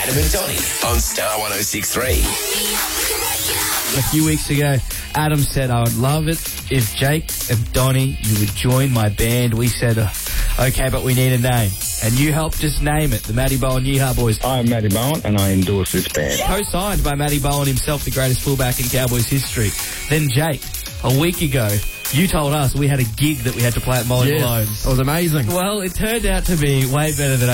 Adam and Donny on Star 106.3. A few weeks ago, Adam said, I would love it if Jake and Donny, you would join my band. We said, okay, but we need a name. And you helped us name it, the Matty Bowen Yeehaw Boys. I'm Matty Bowen and I endorse this band. Co-signed by Matty Bowen himself, the greatest fullback in Cowboys history. Then Jake, a week ago, you told us we had a gig that we had to play at Molly Malone's. It was amazing. Well, it turned out to be way better than